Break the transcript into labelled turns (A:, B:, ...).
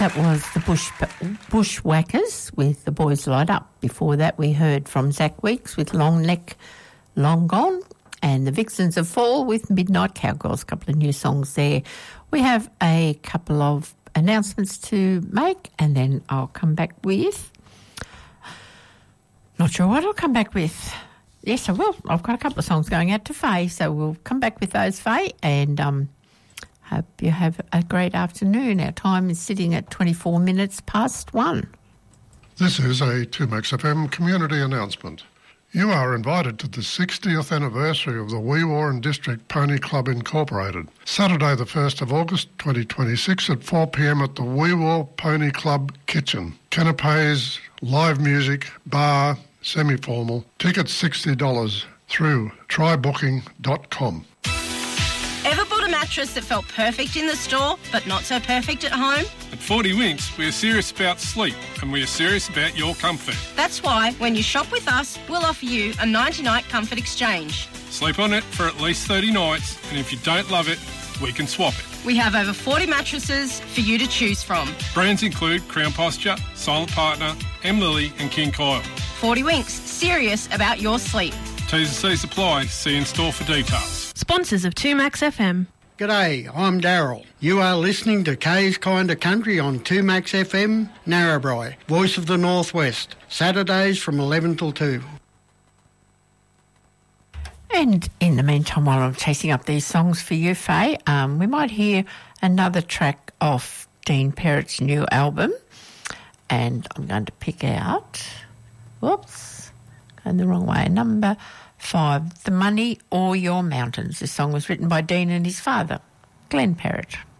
A: That was the Bushwhackers with The Boys Light Up. Before that, we heard from Zach Weeks with Long Neck, Long Gone, and the Vixens of Fall with Midnight Cowgirls. A couple of new songs there. We have a couple of announcements to make, and then I'll come back with... Not sure what I'll come back with. Yes, I will. I've got a couple of songs going out to Faye, so we'll come back with those, Faye, and hope you have a great afternoon. Our time is sitting at 24 minutes past 1.
B: This is a 2MaxFM community announcement. You are invited to the 60th anniversary of the Wee Warren District Pony Club Incorporated, Saturday the 1st of August 2026 at 4 p.m. at the Wee War Pony Club Kitchen. Canapes, live music, bar, semi-formal. Tickets $60 through trybooking.com.
C: Ever bought a mattress that felt perfect in the store but not so perfect at home?
D: At 40 Winks, we are serious about sleep and we are serious about your comfort.
C: That's why when you shop with us, we'll offer you a 90-night comfort exchange.
D: Sleep on it for at least 30 nights, and if you don't love it, we can swap it.
C: We have over 40 mattresses for you to choose from.
D: Brands include Crown Posture, Silent Partner, M. Lily and King Coil.
C: 40 Winks, serious about your sleep.
D: T's and C's apply. See in store for details.
E: Sponsors of 2MaxFM.
F: G'day, I'm Daryl. You are listening to Kay's Kinda Country on 2MaxFM, Narrabri, Voice of the Northwest, Saturdays from 11 till 2.
A: And in the meantime, while I'm chasing up these songs for you, Faye, we might hear another track off Dean Perrett's new album. And I'm going to pick out... Whoops, going the wrong way. Number 5, The Money or Your Mountains. This song was written by Dean and his father, Glenn Perrett.